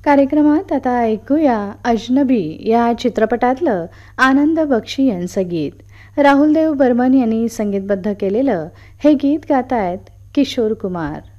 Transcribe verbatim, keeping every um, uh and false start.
कार्यक्रमात आता ऐकूया अजनबी या चित्रपटातलं आनंद बक्षी यांचं गीत. राहुल देव बर्मन यांनी संगीतबद्ध केलेलं हे गीत गातायत किशोर कुमार.